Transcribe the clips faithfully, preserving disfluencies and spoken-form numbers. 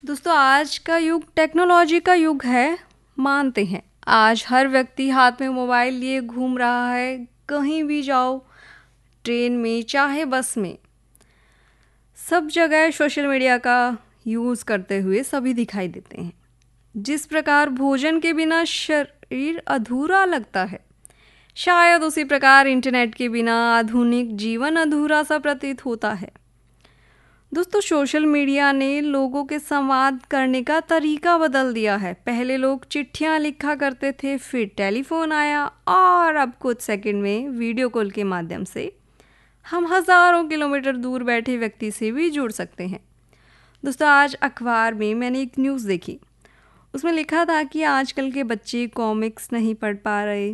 दोस्तों आज का युग टेक्नोलॉजी का युग है, मानते हैं। आज हर व्यक्ति हाथ में मोबाइल लिए घूम रहा है। कहीं भी जाओ, ट्रेन में चाहे बस में, सब जगह सोशल मीडिया का यूज़ करते हुए सभी दिखाई देते हैं। जिस प्रकार भोजन के बिना शरीर अधूरा लगता है, शायद उसी प्रकार इंटरनेट के बिना आधुनिक जीवन अधूरा सा प्रतीत होता है। दोस्तों सोशल मीडिया ने लोगों के संवाद करने का तरीका बदल दिया है। पहले लोग चिट्ठियां लिखा करते थे, फिर टेलीफोन आया और अब कुछ सेकंड में वीडियो कॉल के माध्यम से हम हज़ारों किलोमीटर दूर बैठे व्यक्ति से भी जुड़ सकते हैं। दोस्तों आज अखबार में मैंने एक न्यूज़ देखी, उसमें लिखा था कि आजकल के बच्चे कॉमिक्स नहीं पढ़ पा रहे।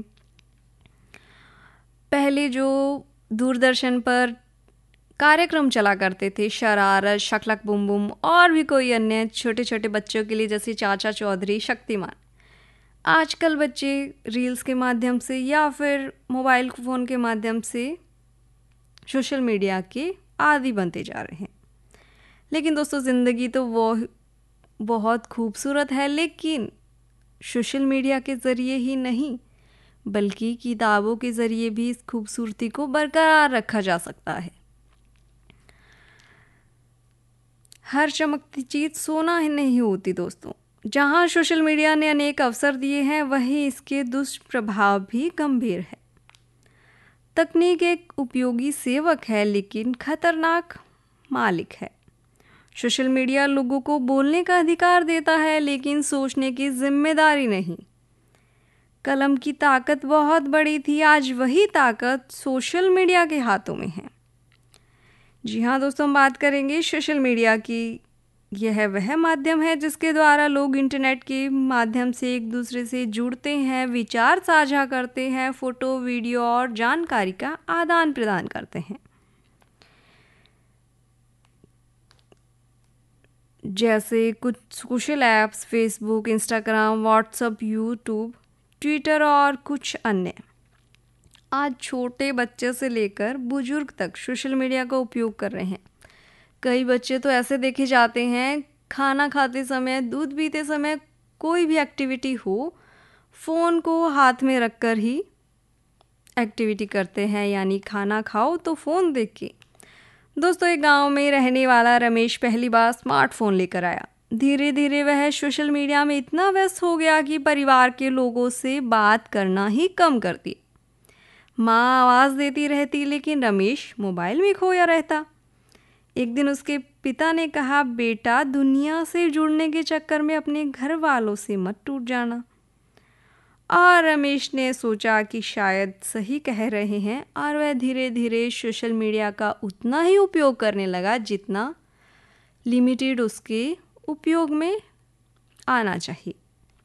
पहले जो दूरदर्शन पर कार्यक्रम चला करते थे, शरारत, शकलक बुम बुम और भी कोई अन्य छोटे छोटे बच्चों के लिए, जैसे चाचा चौधरी, शक्तिमान, आजकल बच्चे रील्स के माध्यम से या फिर मोबाइल फ़ोन के माध्यम से सोशल मीडिया के आदी बनते जा रहे हैं। लेकिन दोस्तों ज़िंदगी तो वो बहुत खूबसूरत है, लेकिन सोशल मीडिया के ज़रिए ही नहीं बल्कि किताबों के ज़रिए भी इस खूबसूरती को बरकरार रखा जा सकता है। हर चमकती चीज़ सोना ही नहीं होती दोस्तों। जहाँ सोशल मीडिया ने अनेक अवसर दिए हैं, वहीं इसके दुष्प्रभाव भी गंभीर है। तकनीक एक उपयोगी सेवक है, लेकिन खतरनाक मालिक है। सोशल मीडिया लोगों को बोलने का अधिकार देता है, लेकिन सोचने की जिम्मेदारी नहीं। कलम की ताकत बहुत बड़ी थी, आज वही ताकत सोशल मीडिया के हाथों में है। जी हाँ दोस्तों, हम बात करेंगे सोशल मीडिया की। यह वह माध्यम है जिसके द्वारा लोग इंटरनेट के माध्यम से एक दूसरे से जुड़ते हैं, विचार साझा करते हैं, फोटो, वीडियो और जानकारी का आदान प्रदान करते हैं। जैसे कुछ social apps, Facebook, Instagram, WhatsApp, YouTube, Twitter और कुछ अन्य। आज छोटे बच्चे से लेकर बुजुर्ग तक सोशल मीडिया का उपयोग कर रहे हैं। कई बच्चे तो ऐसे देखे जाते हैं, खाना खाते समय, दूध पीते समय, कोई भी एक्टिविटी हो, फ़ोन को हाथ में रखकर ही एक्टिविटी करते हैं, यानी खाना खाओ तो फ़ोन देख के। दोस्तों एक गांव में रहने वाला रमेश पहली बार स्मार्टफोन लेकर आया। धीरे धीरे वह सोशल मीडिया में इतना व्यस्त हो गया कि परिवार के लोगों से बात करना ही कम कर दिया। माँ आवाज़ देती रहती, लेकिन रमेश मोबाइल में खोया रहता। एक दिन उसके पिता ने कहा, बेटा दुनिया से जुड़ने के चक्कर में अपने घर वालों से मत टूट जाना। और रमेश ने सोचा कि शायद सही कह रहे हैं, और वह धीरे धीरे सोशल मीडिया का उतना ही उपयोग करने लगा जितना लिमिटेड उसके उपयोग में आना चाहिए।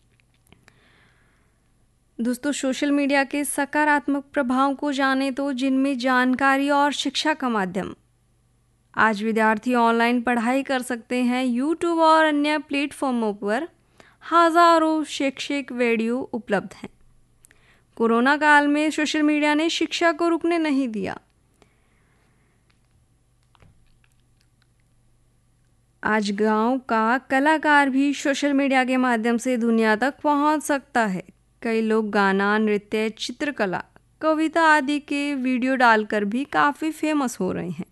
दोस्तों सोशल मीडिया के सकारात्मक प्रभाव को जाने तो, जिनमें जानकारी और शिक्षा का माध्यम। आज विद्यार्थी ऑनलाइन पढ़ाई कर सकते हैं। यूट्यूब और अन्य प्लेटफॉर्मों पर हज़ारों शैक्षिक वीडियो उपलब्ध हैं। कोरोना काल में सोशल मीडिया ने शिक्षा को रुकने नहीं दिया। आज गांव का कलाकार भी सोशल मीडिया के माध्यम से दुनिया तक पहुंच सकता है। कई लोग गाना, नृत्य, चित्रकला, कविता आदि के वीडियो डालकर भी काफ़ी फेमस हो रहे हैं।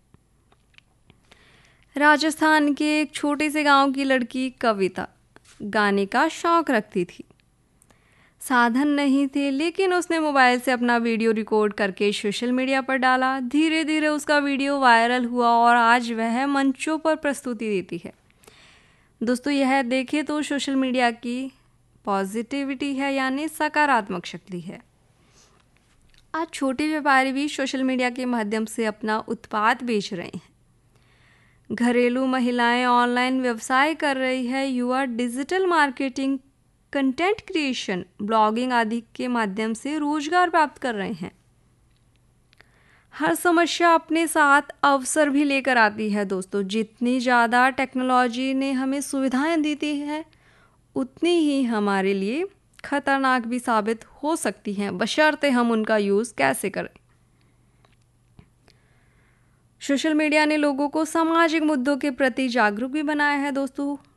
राजस्थान के एक छोटे से गांव की लड़की कविता गाने का शौक़ रखती थी। साधन नहीं थे, लेकिन उसने मोबाइल से अपना वीडियो रिकॉर्ड करके सोशल मीडिया पर डाला। धीरे धीरे उसका वीडियो वायरल हुआ और आज वह मंचों पर प्रस्तुति देती है। दोस्तों यह देखें तो सोशल मीडिया की पॉजिटिविटी है, यानी सकारात्मक शक्ति है। आज छोटे व्यापारी भी सोशल मीडिया के माध्यम से अपना उत्पाद बेच रहे हैं। घरेलू महिलाएं ऑनलाइन व्यवसाय कर रही है। युवा digital marketing, content creation, blogging आदि के माध्यम से रोजगार प्राप्त कर रहे हैं। हर समस्या अपने साथ अवसर भी लेकर आती है दोस्तों। जितनी ज़्यादा टेक्नोलॉजी ने हमें सुविधाएं दी है, उतनी ही हमारे लिए खतरनाक भी साबित हो सकती हैं, बशर्ते हम उनका यूज़ कैसे करें। सोशल मीडिया ने लोगों को सामाजिक मुद्दों के प्रति जागरूक भी बनाया है दोस्तों।